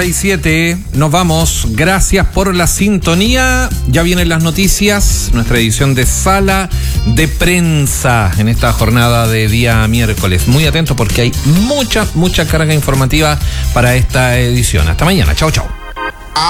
7, nos vamos. Gracias por la sintonía. Ya vienen las noticias, nuestra edición de Sala de Prensa en esta jornada de día miércoles. Muy atentos porque hay mucha carga informativa para esta edición. Hasta mañana. Chao.